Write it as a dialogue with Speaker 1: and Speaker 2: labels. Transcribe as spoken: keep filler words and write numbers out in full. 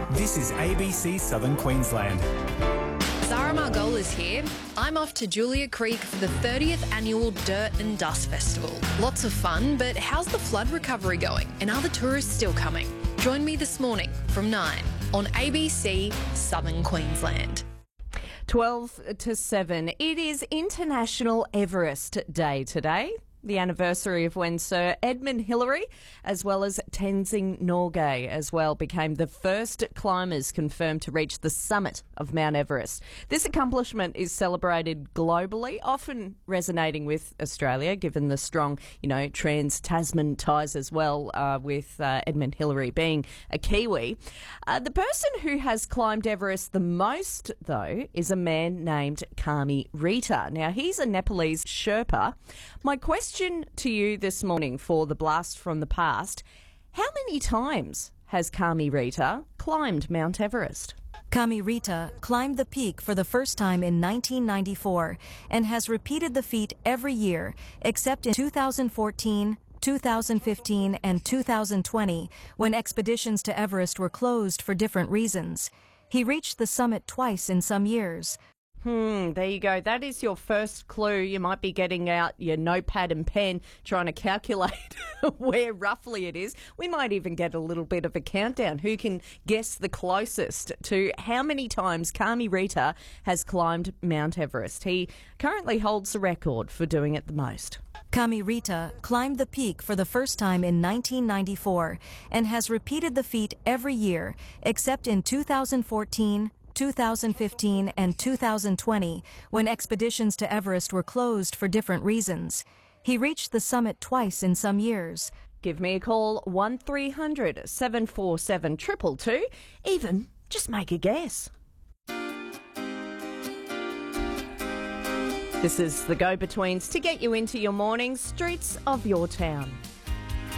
Speaker 1: This is A B C Southern Queensland.
Speaker 2: Zara Margolis here. I'm off to Julia Creek for the thirtieth annual Dirt and Dust Festival. Lots of fun, but how's the flood recovery going? And are the tourists still coming? Join me this morning from nine on A B C Southern Queensland.
Speaker 3: twelve to seven. It is International Everest Day today, the anniversary of when Sir Edmund Hillary, as well as Tenzing Norgay as well, became the first climbers confirmed to reach the summit of Mount Everest. This accomplishment is celebrated globally, often resonating with Australia, given the strong, you know, trans-Tasman ties as well, uh, with uh, Edmund Hillary being a Kiwi. Uh, the person who has climbed Everest the most, though, is a man named Kami Rita. Now, he's a Nepalese Sherpa. My question to you this morning for the blast from the past: how many times has Kami Rita climbed Mount Everest?
Speaker 4: Kami Rita climbed the peak for the first time in nineteen ninety-four and has repeated the feat every year except in two thousand fourteen, two thousand fifteen, and two thousand twenty, when expeditions to Everest were closed for different reasons. He reached the summit twice in some years.
Speaker 3: Hmm, there you go. That is your first clue. You might be getting out your notepad and pen trying to calculate where roughly it is. We might even get a little bit of a countdown. Who can guess the closest to how many times Kami Rita has climbed Mount Everest? He currently holds the record for doing it the most.
Speaker 4: Kami Rita climbed the peak for the first time in nineteen ninety-four and has repeated the feat every year except in two thousand fourteen, two thousand fifteen, and two thousand twenty, when expeditions to Everest were closed for different reasons. He reached the summit twice in some years.
Speaker 3: Give me a call, one three hundred, seven four seven, two two two. Even just make a guess. This is the Go-Betweens to get you into your morning streets of your town.